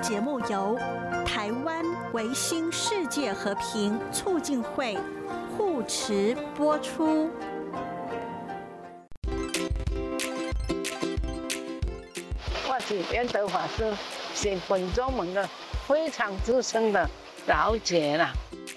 节目由台湾维新世界和平促进会护持播出。 我是圆德法师，是本宗门的非常资深的老姐了。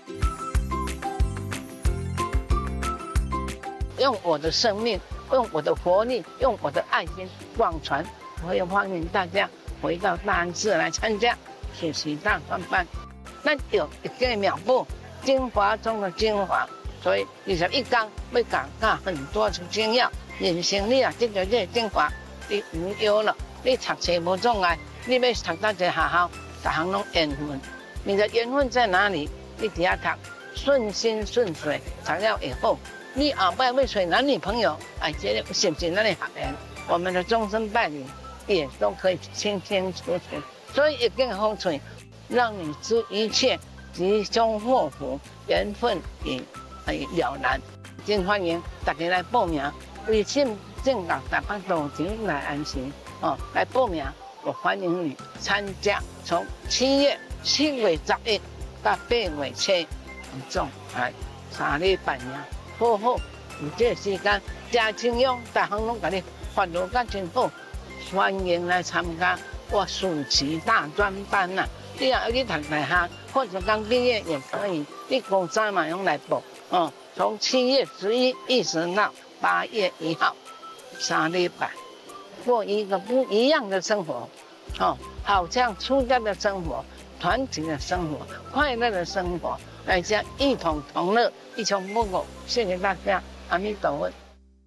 用我的生命，用我的活力，用我的爱心广传。我也欢迎大家回到大安寺来参加学习大专班。咱有一个妙步，精华中的精华，所以21天要讲很多的精要。人生你啊，这个精华，你唔要了，你读册无障碍，你要读到一个学校，大行拢缘分。你的缘分在哪里？你底下读，顺心顺水，读了以后。你后摆要找男女朋友，这个是不是咱的学员？我们的终身伴侣也都可以清清楚楚。所以一定好处，让你知一切吉凶祸福，缘分也了然。真欢迎大家来报名，微信正港台北道场来安心来报名，我欢迎你参加。从7月11到8月7，总3礼拜呀。好好，有这个时间，真清勇，大行拢甲你发落甲真好，欢迎来参加我暑期大专班呐！你若要去读大学，或者刚毕业也可以，你高三嘛用来报从7月11一直到8月1号，3礼拜，过一个不一样的生活好像出家的生活，团结的生活，快乐的生活。大家一同同乐，一穷不苟。谢谢大家，阿弥陀佛。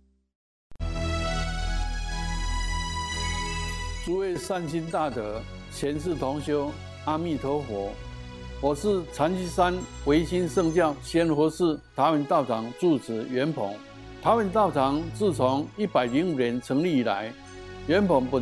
诸位善心大德，前世同修，阿弥陀佛。我是禅机山维新圣教仙佛寺桃园道场住持袁鹏。桃园道场自从105年成立以来，袁鹏本